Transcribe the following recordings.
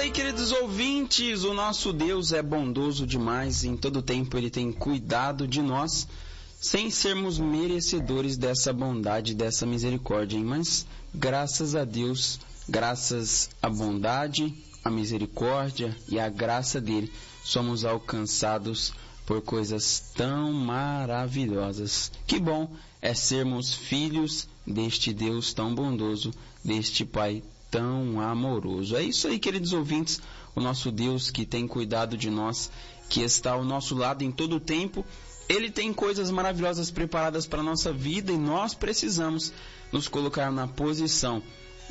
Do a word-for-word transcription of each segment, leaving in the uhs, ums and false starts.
aí, queridos ouvintes, o nosso Deus é bondoso demais, em todo tempo Ele tem cuidado de nós, sem sermos merecedores dessa bondade, dessa misericórdia, hein? Mas graças a Deus, graças à bondade, à misericórdia e à graça dEle, somos alcançados por coisas tão maravilhosas. Que bom é sermos filhos deste Deus tão bondoso, deste Pai tão amoroso. É isso aí, queridos ouvintes, o nosso Deus que tem cuidado de nós, que está ao nosso lado em todo o tempo, Ele tem coisas maravilhosas preparadas para a nossa vida e nós precisamos nos colocar na posição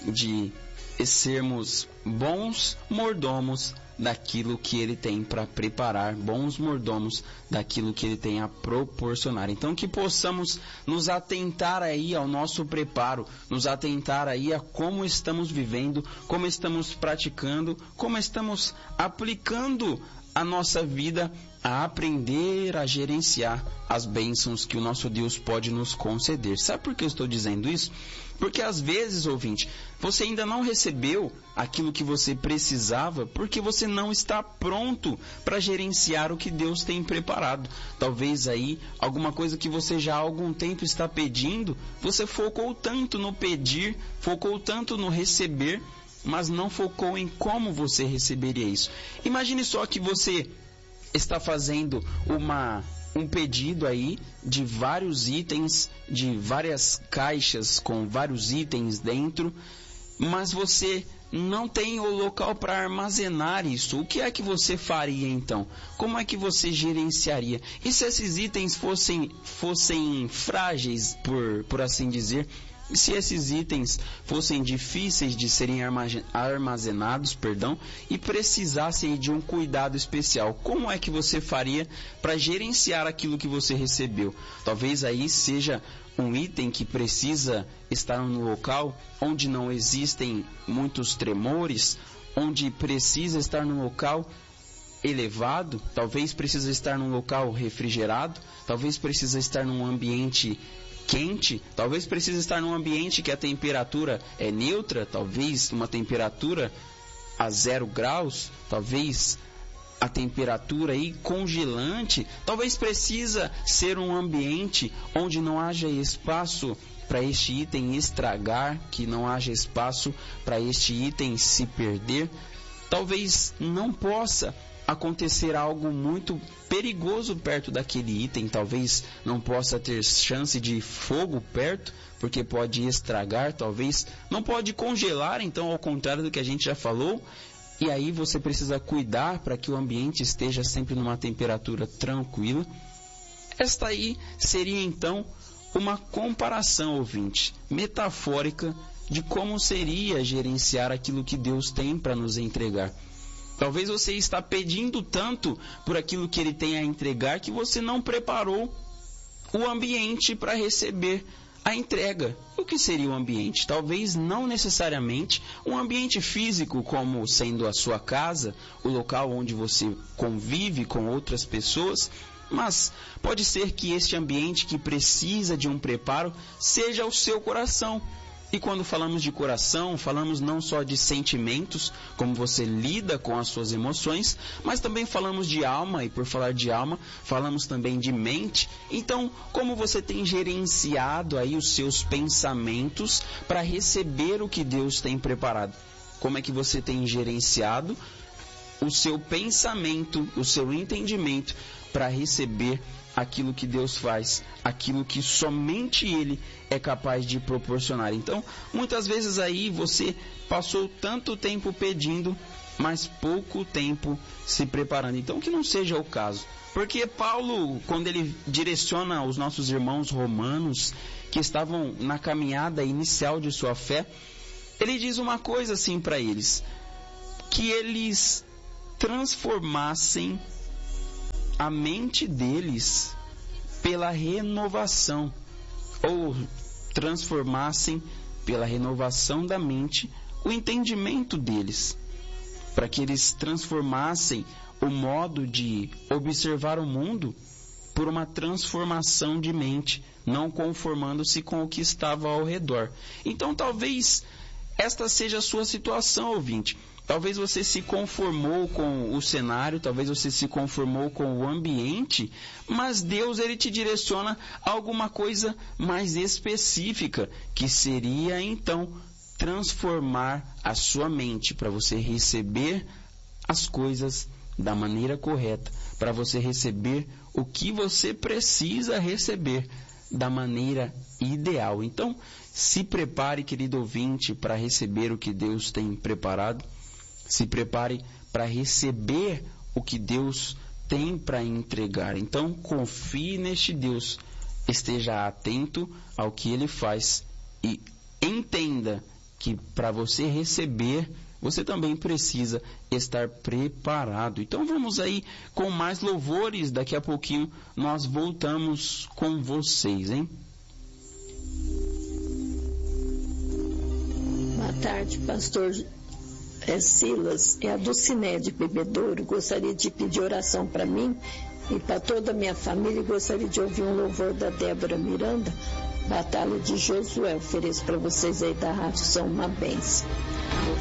de sermos bons mordomos daquilo que Ele tem para preparar, bons mordomos daquilo que Ele tem a proporcionar. Então que possamos nos atentar aí ao nosso preparo, nos atentar aí a como estamos vivendo, como estamos praticando, como estamos aplicando a nossa vida a aprender a gerenciar as bênçãos que o nosso Deus pode nos conceder. Sabe por que eu estou dizendo isso? Porque às vezes, ouvinte, você ainda não recebeu aquilo que você precisava porque você não está pronto para gerenciar o que Deus tem preparado. Talvez aí alguma coisa que você já há algum tempo está pedindo, você focou tanto no pedir, focou tanto no receber, mas não focou em como você receberia isso. Imagine só que você está fazendo uma, um pedido aí de vários itens, de várias caixas com vários itens dentro, mas você não tem o local para armazenar isso. O que é que você faria então? Como é que você gerenciaria? E se esses itens fossem, fossem frágeis, por, por assim dizer? Se esses itens fossem difíceis de serem armazenados, perdão, e precisassem de um cuidado especial, como é que você faria para gerenciar aquilo que você recebeu? Talvez aí seja um item que precisa estar no local onde não existem muitos tremores, onde precisa estar num local elevado, talvez precisa estar num local refrigerado, talvez precisa estar num ambiente quente, talvez precise estar num ambiente que a temperatura é neutra, talvez uma temperatura a zero graus, talvez a temperatura aí congelante, talvez precisa ser um ambiente onde não haja espaço para este item estragar, que não haja espaço para este item se perder, talvez não possa acontecer algo muito perigoso perto daquele item, talvez não possa ter chance de fogo perto, porque pode estragar, talvez não pode congelar, então ao contrário do que a gente já falou, e aí você precisa cuidar para que o ambiente esteja sempre numa temperatura tranquila. Esta aí seria então uma comparação, ouvinte, metafórica de como seria gerenciar aquilo que Deus tem para nos entregar. Talvez você está pedindo tanto por aquilo que Ele tem a entregar que você não preparou o ambiente para receber a entrega. O que seria o ambiente? Talvez não necessariamente um ambiente físico, como sendo a sua casa, o local onde você convive com outras pessoas, mas pode ser que este ambiente que precisa de um preparo seja o seu coração. E quando falamos de coração, falamos não só de sentimentos, como você lida com as suas emoções, mas também falamos de alma, e por falar de alma, falamos também de mente. Então, como você tem gerenciado aí os seus pensamentos para receber o que Deus tem preparado? Como é que você tem gerenciado o seu pensamento, o seu entendimento para receber aquilo que Deus faz, aquilo que somente Ele é capaz de proporcionar? Então, muitas vezes aí você passou tanto tempo pedindo, mas pouco tempo se preparando. Então, que não seja o caso. Porque Paulo, quando ele direciona os nossos irmãos romanos, que estavam na caminhada inicial de sua fé, ele diz uma coisa assim para eles, que eles transformassem a mente deles pela renovação, ou transformassem pela renovação da mente o entendimento deles, para que eles transformassem o modo de observar o mundo por uma transformação de mente, não conformando-se com o que estava ao redor. Então talvez esta seja a sua situação, ouvinte. Talvez você se conformou com o cenário, talvez você se conformou com o ambiente, mas Deus ele te direciona a alguma coisa mais específica, que seria então transformar a sua mente para você receber as coisas da maneira correta, para você receber o que você precisa receber da maneira ideal. Então, se prepare, querido ouvinte, para receber o que Deus tem preparado. Se prepare para receber o que Deus tem para entregar. Então, confie neste Deus, esteja atento ao que Ele faz e entenda que para você receber, você também precisa estar preparado. Então, vamos aí com mais louvores. Daqui a pouquinho nós voltamos com vocês, hein? Boa tarde, pastor é, Silas. É a Dulcinea de Bebedouro. Gostaria de pedir oração para mim e para toda a minha família. Gostaria de ouvir um louvor da Débora Miranda, Batalha de Josué. Ofereço para vocês aí da rádio, são uma bênção.